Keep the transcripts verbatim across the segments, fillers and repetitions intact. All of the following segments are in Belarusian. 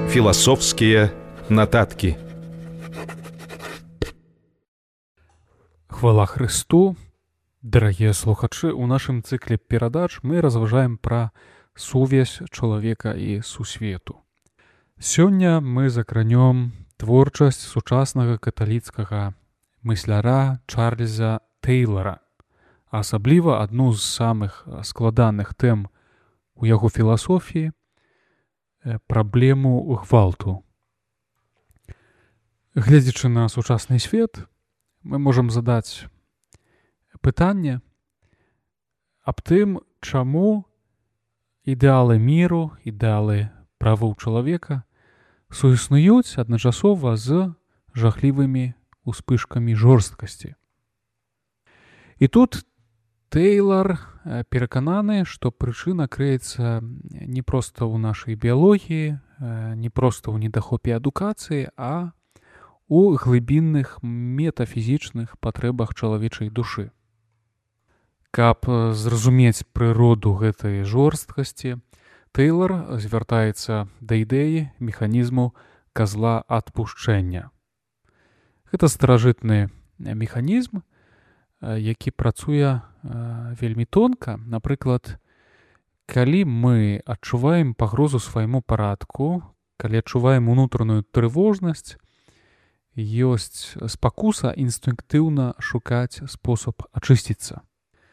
Філасофскія нататкі. Хвала Христу! Дарагія слухачы, у нашым цыкле перадач мы разважаем пра сувязь чалавека і сусвету. Сёння мы закранём творчасць сучаснага каталіцкага мысляра Чарльза Тэйлара, а асабліва адну з самых складаных тэм у яго філасофіі — праблему гвалту. Гледзячы на сучасны свет, мы можам задаць пытанне аб тым, чаму ідэалы міру, ідэалы правоў чалавека суіснуюць адначасова з жахлівымі успышкамі жорсткасці. І тут Тэйлар перакананы, што прычына крыецца не проста ў нашай біялогіі, не проста ў недахопе адукацыі, а у глыбінных метафізічных патрэбах чалавечай душы. Каб зразумець прыроду гэтай жорсткасці, Тэйлар звяртаецца да ідэі механізму казла адпушчэння. Гэта старажытны механізм, які працуе вельмі тонка. Напрыклад, калі мы адчуваем пагрозу свайму парадку, калі адчуваем унутраную трывожнасць, ёсць спакуса інстынктыўна шукаць спосаб ачысціцца.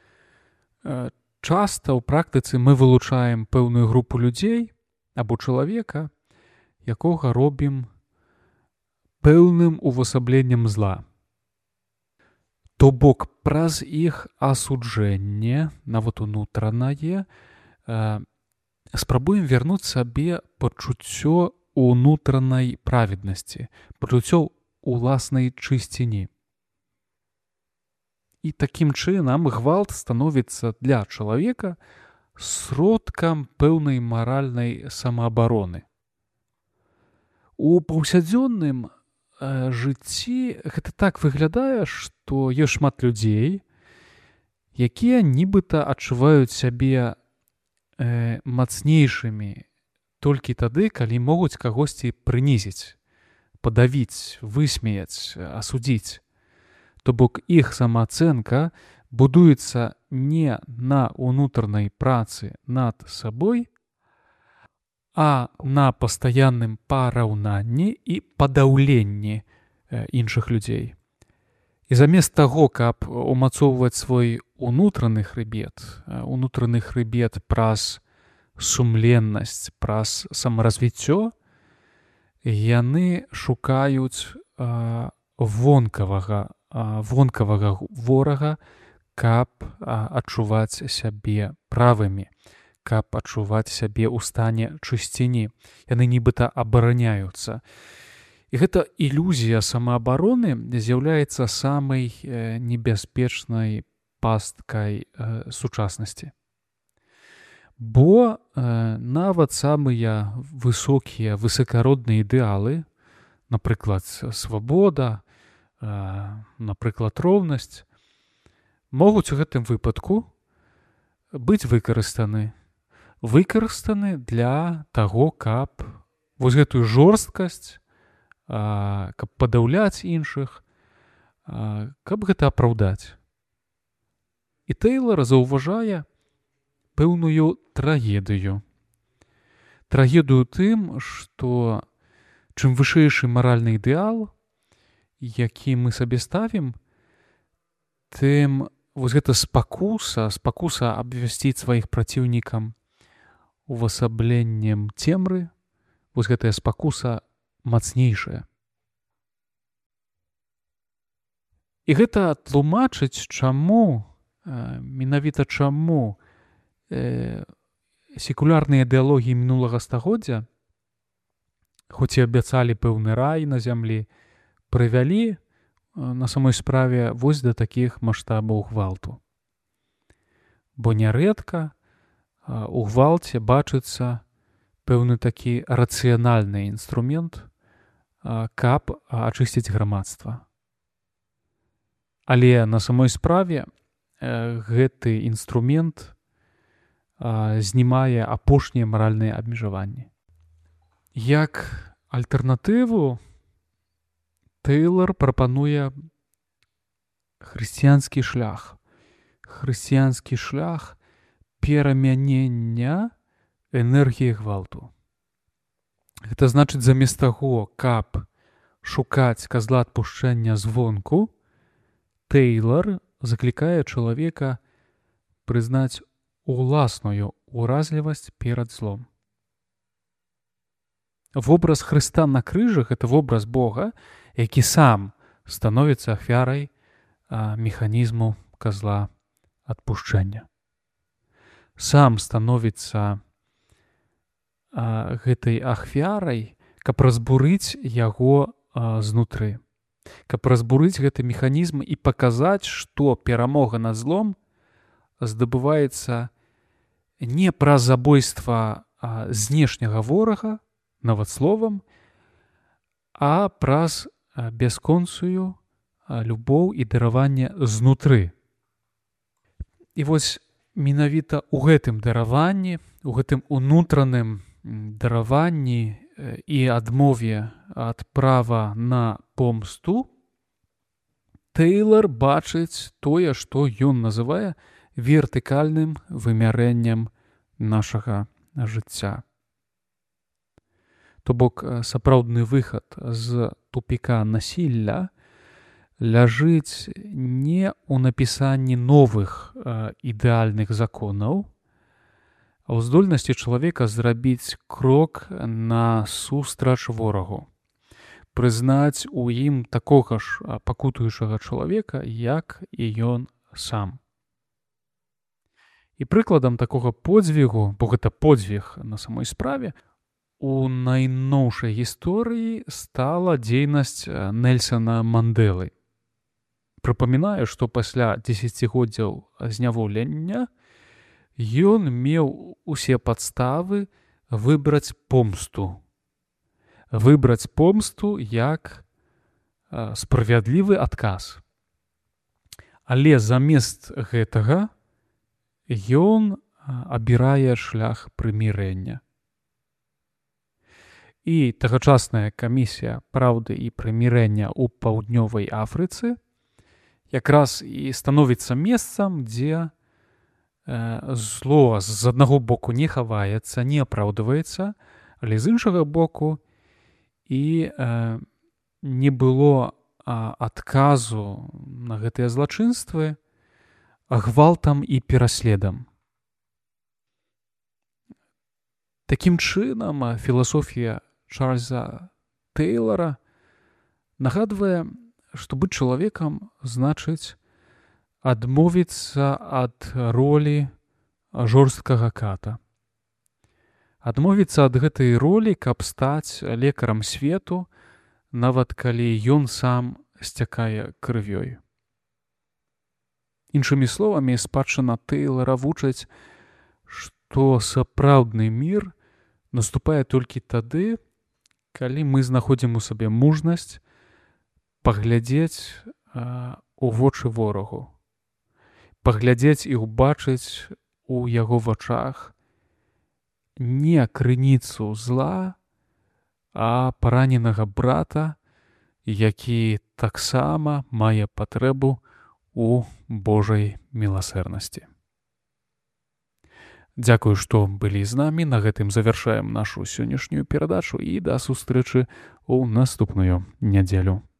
Часта ў практыцы мы вылучаем пэўную групу людзей або чалавека, якога робім пэўным увасабленнем зла. То бок праз іх асуджэнне, нават унутранае, спрабуем вярнуць сабе пачуццё унутранай праведнасці, пачуццё уласнай чысціні. І такім чынам гвалт становіцца для чалавека сродкам пэўнай маральнай самаабароны. У паўсядзённым жыцці гэта так выглядае, што ёсць шмат людзей, якія нібыта адчуваюць сябе э, мацнейшымі толькі тады, калі могуць кагосьці прынізіць, падавіць, высмеяць, асудзіць. То бок іх самаацэнка будуецца не на унутранай працы над сабой, а на пастаянным параўнанні і падаўленні іншых людзей. І замест таго, каб умацоўваць свой унутраны хрыбет, унутраны хрыбет праз сумленнасць, праз самаразвіццё, яны шукаюць а, вонкавага, а, вонкавага ворага, каб а, адчуваць сябе правымі, каб адчуваць сябе ў стане чысціні. Яны нібыта абараняюцца. І гэта ілюзія самаабароны з'яўляецца самай э, небяспечнай пасткай э, сучаснасці. Бо э, нават самыя высокія, высакародныя ідэалы, напрыклад, свабода, э, напрыклад, роўнасць, могуць у гэтым выпадку быць выкарыстаны. Выкарыстаны для таго, каб вось гэтую жорсткасць, а, каб падаўляць іншых, а, каб гэта апраўдаць. І Тэйлар заўважае пэўную трагедыю. Трагедыю тым, што чым вышэйшы маральны ідэал, які мы сабе ставім, тым вось гэта спакуса, спакуса абвясціць сваіх праціўнікам увасабленнем цемры, вось гэтая спакуса мацнейшая. І гэта тлумачыць, чаму, менавіта чаму э, секулярныя ідэалогіі мінулага стагоддзя, хоць і абяцалі пэўны рай на зямлі, прывялі на самой справе вось да такіх маштабаў гвалту. Бо нярэдка у гвалце бачыцца пэўны такі рацыянальны інструмент, каб ачысціць грамадства. Але на самой справе гэты інструмент знімае апошнія маральныя абмежаванні. Як альтэрнатыву Тэйлар прапануе хрысціянскі шлях. Хрысціянскі шлях перамянення энергіі гвалту. Гэта значыць, замест таго, каб шукаць казла адпушчэння звонку, Тэйлар заклікае чалавека прызнаць уласную уразлівасць перад злом. Вобраз Хрыста на крыжы — гэта вобраз Бога, які сам становіцца ахвярай а, механізму казла адпушчэння. Сам становіцца а, гэтай ахвярай, каб разбурыць яго а, знутры. Каб разбурыць гэты механізм і паказаць, што перамога над злом здабываецца не праз забойства а, знешняга ворага, нават словам, а праз а, бясконцую а, любоў і дараванне знутры. І вось менавіта ў гэтым дараванні, у гэтым унутраным дараванні і адмове ад права на помсту Тэйлар бачыць тое, што ён называе вертыкальным вымярэннем нашага жыцця. То бок сапраўдны выхад з тупіка насілля ляжыць не ў напісанні новых э, ідэальных законаў, а ў здольнасці чалавека зрабіць крок насустрач ворагу, прызнаць у ім такога ж пакутуючага чалавека, як і ён сам. І прыкладам такога подзвігу, бо гэта подзвіг на самой справе, у найноўшай гісторыі стала дзейнасць Нельсана Мандэлы. Прыпамінаю, што пасля дзесяцігоддзяў зняволення ён меў усе падставы выбраць помсту. Выбраць помсту як справядлівы адказ. Але замест гэтага ён абірае шлях прымірэння. І тагачасная камісія праўды і прымірэння ў паўднёвай Афрыцы якраз і становіцца месцам, дзе зло з аднаго боку не хаваецца, не апраўдваецца, але з іншага боку і э, не было а, адказу на гэтыя злачынствы гвалтам і пераследам. Такім чынам, філасофія Чарльза Тэйлара нагадвае, што быць чалавекам значыць адмовіцца ад ролі жорсткага ката. Адмовіцца ад гэтай ролі, каб стаць лекарам свету, нават калі ён сам сцякае крывёй. Іншымі словамі, спадчына Тэйлара вучаць, што сапраўдны мір наступае толькі тады, калі мы знаходзім у сабе мужнасць паглядзець а, у вочы ворагу, паглядзець і ўбачыць у яго вачах не крыніцу зла, а параненага брата, які таксама мае патрэбу у Божай міласэрнасці. Дзякую, што былі з намі. На гэтым завяршаем нашу сённяшнюю перадачу і да сустрэчы ў наступную нядзелю.